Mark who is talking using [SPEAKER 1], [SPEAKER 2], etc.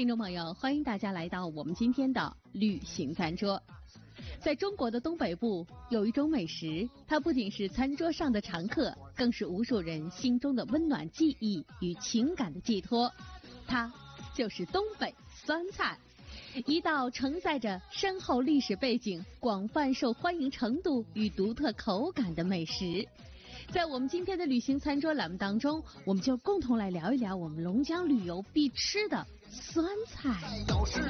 [SPEAKER 1] 听众朋友，欢迎大家来到我们今天的旅行餐桌。在中国的东北部，有一种美食，它不仅是餐桌上的常客，更是无数人心中的温暖记忆与情感的寄托。它就是东北酸菜，一道承载着深厚历史背景、广泛受欢迎程度与独特口感的美食。在我们今天的旅行餐桌栏目当中，我们就共同来聊一聊我们龙江旅游必吃的酸菜。
[SPEAKER 2] 有事